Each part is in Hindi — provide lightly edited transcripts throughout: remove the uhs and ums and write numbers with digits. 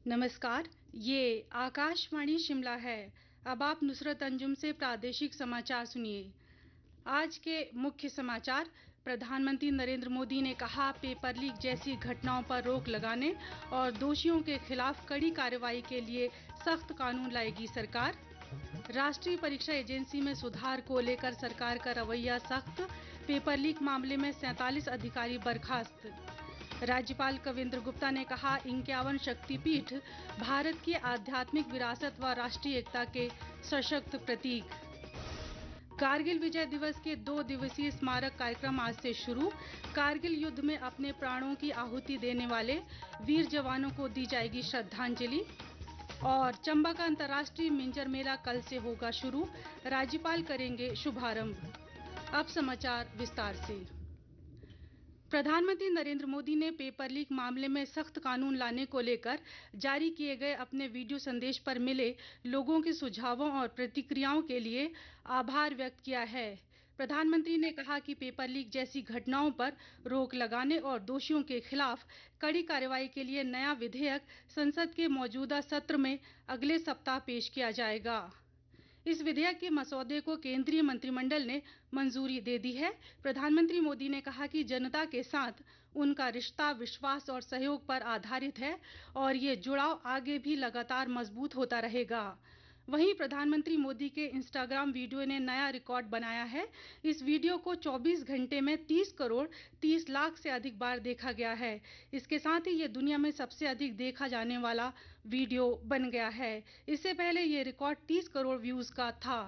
नमस्कार, ये आकाशवाणी शिमला है। अब आप नुसरत अंजुम से प्रादेशिक समाचार सुनिए। आज के मुख्य समाचार। प्रधानमंत्री नरेंद्र मोदी ने कहा, पेपर लीक जैसी घटनाओं पर रोक लगाने और दोषियों के खिलाफ कड़ी कार्रवाई के लिए सख्त कानून लाएगी सरकार। राष्ट्रीय परीक्षा एजेंसी में सुधार को लेकर सरकार का रवैया सख्त, पेपर लीक मामले में 47 अधिकारी बर्खास्त। राज्यपाल कविंद्र गुप्ता ने कहा, 51 शक्तिपीठ भारत की आध्यात्मिक विरासत व राष्ट्रीय एकता के सशक्त प्रतीक। कारगिल विजय दिवस के 2 दिवसीय स्मारक कार्यक्रम आज से शुरू। कारगिल युद्ध में अपने प्राणों की आहुति देने वाले वीर जवानों को दी जाएगी श्रद्धांजलि। और चंबा का अंतर्राष्ट्रीय मिंजर मेला कल से होगा शुरू, राज्यपाल करेंगे शुभारंभ। अब समाचार विस्तार से। प्रधानमंत्री नरेंद्र मोदी ने पेपर लीक मामले में सख्त कानून लाने को लेकर जारी किए गए अपने वीडियो संदेश पर मिले लोगों के सुझावों और प्रतिक्रियाओं के लिए आभार व्यक्त किया है। प्रधानमंत्री ने कहा कि पेपर लीक जैसी घटनाओं पर रोक लगाने और दोषियों के खिलाफ कड़ी कार्रवाई के लिए नया विधेयक संसद के मौजूदा सत्र में अगले सप्ताह पेश किया जाएगा। इस विधेयक के मसौदे को केंद्रीय मंत्रिमंडल ने मंजूरी दे दी है। प्रधानमंत्री मोदी ने कहा कि जनता के साथ उनका रिश्ता विश्वास और सहयोग पर आधारित है और ये जुड़ाव आगे भी लगातार मजबूत होता रहेगा। वहीं प्रधानमंत्री मोदी के इंस्टाग्राम वीडियो ने नया रिकॉर्ड बनाया है। इस वीडियो को 24 घंटे में 30 करोड़ 30 लाख से अधिक बार देखा गया है। इसके साथ ही ये दुनिया में सबसे अधिक देखा जाने वाला वीडियो बन गया है। इससे पहले ये रिकॉर्ड 30 करोड़ व्यूज का था।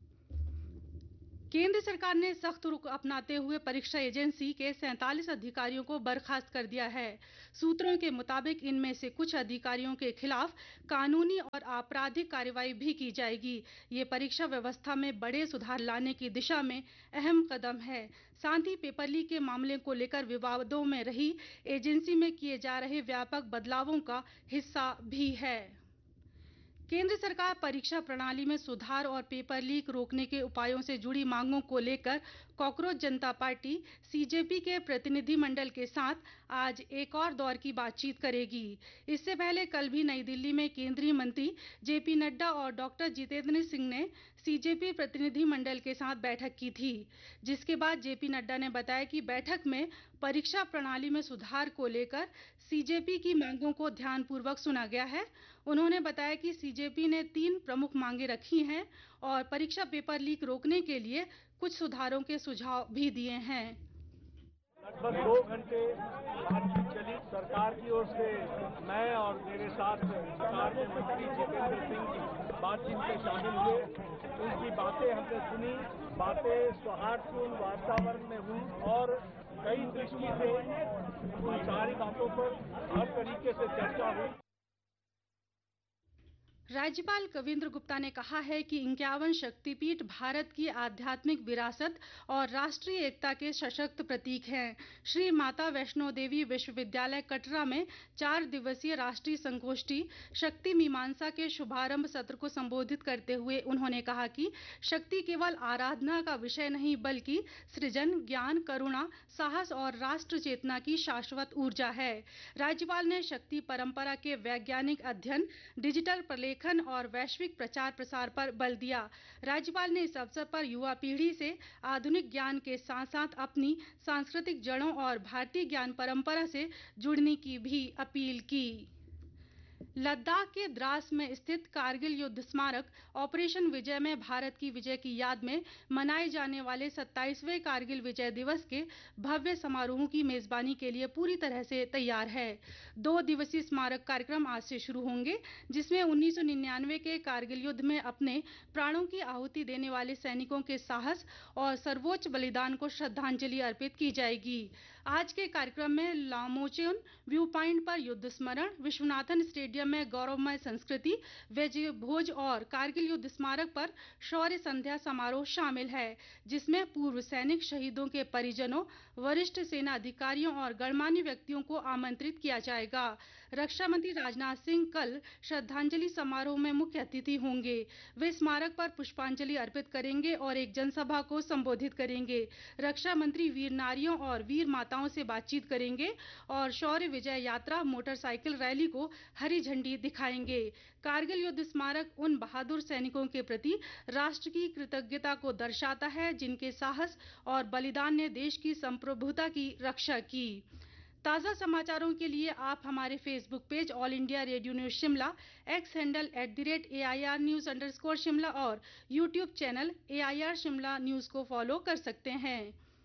केंद्र सरकार ने सख्त रुख अपनाते हुए परीक्षा एजेंसी के 47 अधिकारियों को बर्खास्त कर दिया है। सूत्रों के मुताबिक इनमें से कुछ अधिकारियों के खिलाफ कानूनी और आपराधिक कार्रवाई भी की जाएगी। ये परीक्षा व्यवस्था में बड़े सुधार लाने की दिशा में अहम कदम है। साथ ही पेपर लीक के मामले को लेकर विवादों में रही एजेंसी में किए जा रहे व्यापक बदलावों का हिस्सा भी है। केंद्र सरकार परीक्षा प्रणाली में सुधार और पेपर लीक रोकने के उपायों से जुड़ी मांगों को लेकर कॉकरोच जनता पार्टी सीजेपी के प्रतिनिधिमंडल के साथ आज एक और दौर की बातचीत करेगी। इससे पहले कल भी नई दिल्ली में केंद्रीय मंत्री जेपी नड्डा और डॉक्टर जितेंद्र सिंह ने सीजेपी प्रतिनिधिमंडल के साथ बैठक की थी, जिसके बाद जेपी नड्डा ने बताया कि बैठक में परीक्षा प्रणाली में सुधार को लेकर सीजेपी की मांगों को ध्यानपूर्वक सुना गया है। उन्होंने बताया कि सीजेपी ने 3 प्रमुख मांगे रखी हैं और परीक्षा पेपर लीक रोकने के लिए कुछ सुधारों के सुझाव भी दिए हैं। लगभग 2 घंटे बातचीत चली। सरकार की ओर से मैं और मेरे साथ सरकार के मंत्री जितेंद्र सिंह जी बातचीत में शामिल हुए। उनकी बातें हमने सुनी। बातें सौहार्दपूर्ण वातावरण में हुई और कई दृष्टि से उन सारी बातों पर हर तरीके से चर्चा हुई। राज्यपाल कविंद्र गुप्ता ने कहा है कि 51 शक्तिपीठ भारत की आध्यात्मिक विरासत और राष्ट्रीय एकता के सशक्त प्रतीक हैं। श्री माता वैष्णो देवी विश्वविद्यालय कटरा में 4 दिवसीय राष्ट्रीय संगोष्ठी शक्ति मीमांसा के शुभारंभ सत्र को संबोधित करते हुए उन्होंने कहा कि शक्ति केवल आराधना का विषय नहीं बल्कि सृजन, ज्ञान, करुणा, साहस और राष्ट्र चेतना की शाश्वत ऊर्जा है। राज्यपाल ने शक्ति परंपरा के वैज्ञानिक अध्ययन, डिजिटल प्रलेखन और वैश्विक प्रचार प्रसार पर बल दिया। राज्यपाल ने इस अवसर पर युवा पीढ़ी से आधुनिक ज्ञान के साथ साथ अपनी सांस्कृतिक जड़ों और भारतीय ज्ञान परंपरा से जुड़ने की भी अपील की। लद्दाख के द्रास में स्थित कारगिल युद्ध स्मारक ऑपरेशन विजय में भारत की विजय की याद में मनाए जाने वाले 27वें कारगिल विजय दिवस के भव्य समारोह की मेजबानी के लिए पूरी तरह से तैयार है। 2 दिवसीय स्मारक कार्यक्रम आज से शुरू होंगे, जिसमें 1999 के कारगिल युद्ध में अपने प्राणों की आहुति देने वाले सैनिकों के साहस और सर्वोच्च बलिदान को श्रद्धांजलि अर्पित की जाएगी। आज के कार्यक्रम में लामोचुन व्यू पॉइंट पर युद्ध स्मरण, विश्वनाथन स्टेडियम में गौरवमय संस्कृति, विजय भोज और कारगिल युद्ध स्मारक पर शौर्य संध्या समारोह शामिल है, जिसमें पूर्व सैनिक शहीदों के परिजनों, वरिष्ठ सेना अधिकारियों और गणमान्य व्यक्तियों को आमंत्रित किया जाएगा। रक्षा मंत्री राजनाथ सिंह कल श्रद्धांजलि समारोह में मुख्य अतिथि होंगे। वे स्मारक पर पुष्पांजलि अर्पित करेंगे और एक जनसभा को संबोधित करेंगे। रक्षा मंत्री वीर नारियों और वीर माताओं से बातचीत करेंगे और शौर्य विजय यात्रा मोटरसाइकिल रैली को हरी झंडी दिखाएंगे। कारगिल युद्ध स्मारक उन बहादुर सैनिकों के प्रति राष्ट्र की कृतज्ञता को दर्शाता है जिनके साहस और बलिदान ने देश की संप्रभुता की रक्षा की। ताज़ा समाचारों के लिए आप हमारे Facebook page all India radio news Shimla, x handle @AIR News_Shimla और YouTube channel AIR Shimla news को फॉलो कर सकते हैं।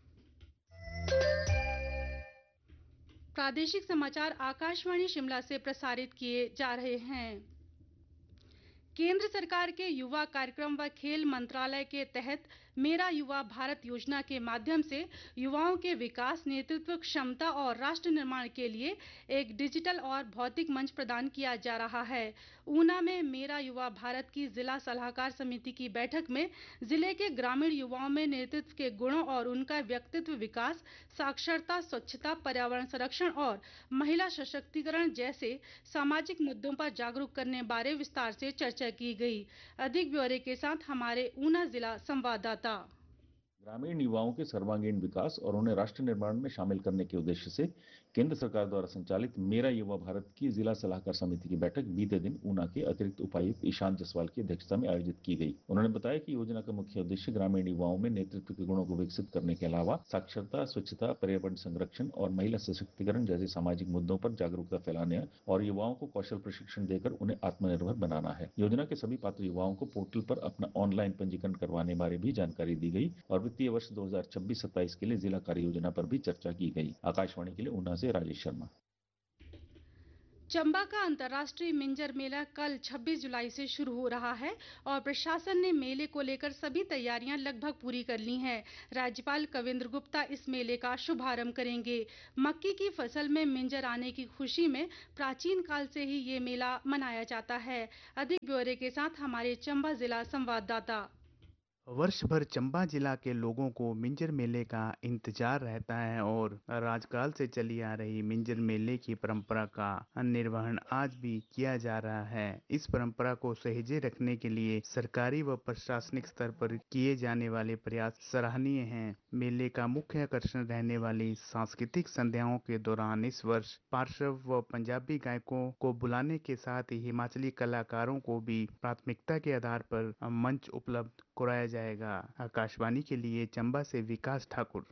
प्रादेशिक समाचार आकाशवाणी शिमला से प्रसारित किए जा रहे हैं। केंद्र सरकार के युवा कार्यक्रम व खेल मंत्रालय के तहत मेरा युवा भारत योजना के माध्यम से युवाओं के विकास, नेतृत्व क्षमता और राष्ट्र निर्माण के लिए एक डिजिटल और भौतिक मंच प्रदान किया जा रहा है। ऊना में मेरा युवा भारत की जिला सलाहकार समिति की बैठक में जिले के ग्रामीण युवाओं में नेतृत्व के गुणों और उनका व्यक्तित्व विकास, साक्षरता, स्वच्छता, पर्यावरण संरक्षण और महिला सशक्तिकरण जैसे सामाजिक मुद्दों पर जागरूक करने बारे विस्तार से चर्चा की गई। अधिक ब्यौरे के साथ हमारे ऊना जिला संवाददाता। ग्रामीण युवाओं के सर्वांगीण विकास और उन्हें राष्ट्र निर्माण में शामिल करने के उद्देश्य से केंद्र सरकार द्वारा संचालित मेरा युवा भारत की जिला सलाहकार समिति की बैठक बीते दिन ऊना के अतिरिक्त उपायुक्त ईशान जसवाल की अध्यक्षता में आयोजित की गई। उन्होंने बताया कि योजना का मुख्य उद्देश्य ग्रामीण युवाओं में नेतृत्व के गुणों को विकसित करने के अलावा साक्षरता, स्वच्छता, पर्यावरण संरक्षण और महिला सशक्तिकरण जैसे सामाजिक मुद्दों पर जागरूकता फैलाने और युवाओं को कौशल प्रशिक्षण देकर उन्हें आत्मनिर्भर बनाना है। योजना के सभी पात्र युवाओं को पोर्टल पर अपना ऑनलाइन पंजीकरण करवाने बारे भी जानकारी दी गई और वित्तीय वर्ष 2026-27 के लिए जिला कार्य योजना पर भी चर्चा की गई। आकाशवाणी के लिए ऊना से राजेश शर्मा। चंबा का अंतर्राष्ट्रीय मिंजर मेला कल 26 जुलाई से शुरू हो रहा है और प्रशासन ने मेले को लेकर सभी तैयारियां लगभग पूरी कर ली हैं। राज्यपाल कविंद्र गुप्ता इस मेले का शुभारंभ करेंगे। मक्की की फसल में मिंजर आने की खुशी में प्राचीन काल से ही ये मेला मनाया जाता है। अधिक ब्यौरे के साथ हमारे चंबा जिला संवाददाता। वर्ष भर चंबा जिला के लोगों को मिंजर मेले का इंतजार रहता है और राजकाल से चली आ रही मिंजर मेले की परंपरा का निर्वहन आज भी किया जा रहा है। इस परंपरा को सहेजे रखने के लिए सरकारी व प्रशासनिक स्तर पर किए जाने वाले प्रयास सराहनीय हैं। मेले का मुख्य आकर्षण रहने वाली सांस्कृतिक संध्याओं के दौरान इस वर्ष पार्श्व व पंजाबी गायकों को बुलाने के साथ ही हिमाचली कलाकारों को भी प्राथमिकता के आधार पर मंच उपलब्ध कराया जाएगा। आकाशवाणी के लिए चंबा से विकास ठाकुर।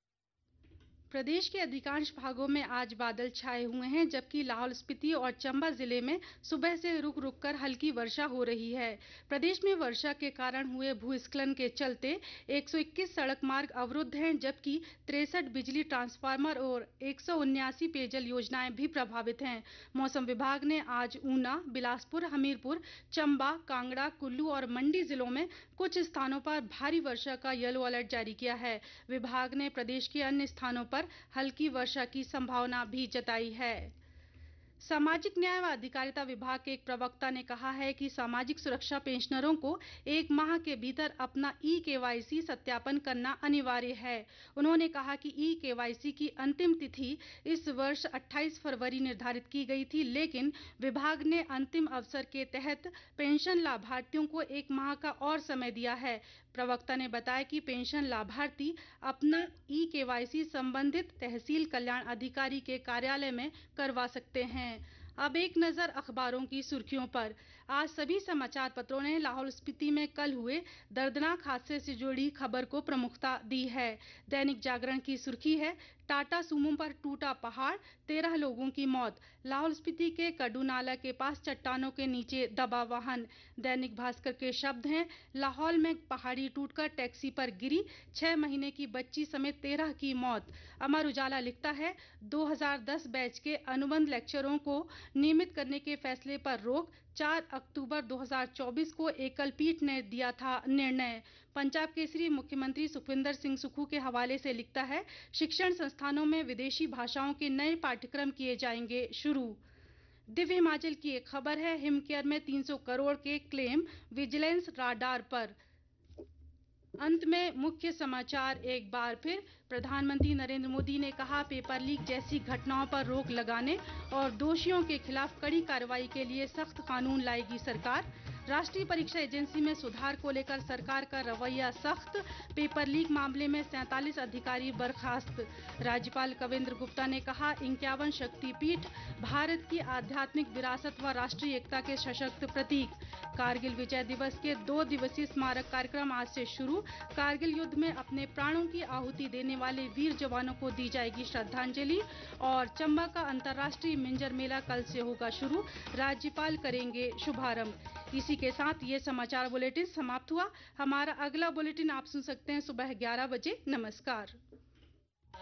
प्रदेश के अधिकांश भागों में आज बादल छाए हुए हैं, जबकि लाहौल स्पीति और चंबा जिले में सुबह से रुक रुक कर हल्की वर्षा हो रही है। प्रदेश में वर्षा के कारण हुए भूस्खलन के चलते 121 सड़क मार्ग अवरुद्ध हैं, जबकि 63 बिजली ट्रांसफार्मर और 179 पेयजल योजनाएं भी प्रभावित हैं। मौसम विभाग ने आज ऊना, बिलासपुर, हमीरपुर, चंबा, कांगड़ा, कुल्लू और मंडी जिलों में कुछ स्थानों पर भारी वर्षा का येलो अलर्ट जारी किया है। विभाग ने प्रदेश के अन्य स्थानों पर हल्की वर्षा की संभावना भी जताई है। सामाजिक न्याय व अधिकारिता विभाग के एक प्रवक्ता ने कहा है कि सामाजिक सुरक्षा पेंशनरों को 1 माह के भीतर अपना ई-केवाईसी सत्यापन करना अनिवार्य है। उन्होंने कहा कि ई-केवाईसी की अंतिम तिथि इस वर्ष 28 फरवरी निर्धारित की गई थी, लेकिन विभाग ने अंतिम अवसर के तहत पेंशन लाभार्थियों को 1 माह का और समय दिया है। प्रवक्ता ने बताया कि पेंशन लाभार्थी अपना ई-केवाईसी संबंधित तहसील कल्याण अधिकारी के कार्यालय में करवा सकते हैं। अब एक नजर अखबारों की सुर्खियों पर। आज सभी समाचार पत्रों ने लाहौल स्पीति में कल हुए दर्दनाक हादसे से जुड़ी खबर को प्रमुखता दी है। दैनिक जागरण की सुर्खी है, टाटा सूमो पर टूटा पहाड़, 13 लोगों की मौत। लाहौल स्पीति के कडू नाला के पास चट्टानों के नीचे दबा वाहन। दैनिक भास्कर के शब्द हैं, लाहौल में पहाड़ी टूटकर टैक्सी पर गिरी, 6 महीने की बच्ची समेत 13 की मौत। अमर उजाला लिखता है, 2010 बैच के अनुबंध लेक्चरों को नियमित करने के फैसले पर रोक, 4 अक्टूबर 2024 को एकल पीठ ने दिया था निर्णय। पंजाब केसरी मुख्यमंत्री सुखविंदर सिंह सुक्खू के हवाले से लिखता है, शिक्षण संस्थानों में विदेशी भाषाओं के नए पाठ्यक्रम किए जाएंगे शुरू। दिव्य हिमाचल की एक खबर है, हिमकेयर में 300 करोड़ के क्लेम विजिलेंस राडार पर। अंत में मुख्य समाचार एक बार फिर। प्रधानमंत्री नरेंद्र मोदी ने कहा, पेपर लीक जैसी घटनाओं पर रोक लगाने और दोषियों के खिलाफ कड़ी कार्रवाई के लिए सख्त कानून लाएगी सरकार। राष्ट्रीय परीक्षा एजेंसी में सुधार को लेकर सरकार का रवैया सख्त। पेपर लीक मामले में 47 अधिकारी बर्खास्त। राज्यपाल कविंद्र गुप्ता ने कहा, 51 शक्तिपीठ भारत की आध्यात्मिक विरासत व राष्ट्रीय एकता के सशक्त प्रतीक। कारगिल विजय दिवस के 2 दिवसीय स्मारक कार्यक्रम आज से शुरू। कारगिल युद्ध में अपने प्राणों की आहुति देने वाले वीर जवानों को दी जाएगी श्रद्धांजलि। और चंबा का अंतर्राष्ट्रीय मिंजर मेला कल से होगा शुरू। राज्यपाल करेंगे शुभारंभ। इसी के साथ ये समाचार बुलेटिन समाप्त हुआ। हमारा अगला बुलेटिन आप सुन सकते हैं सुबह 11 बजे। नमस्कार।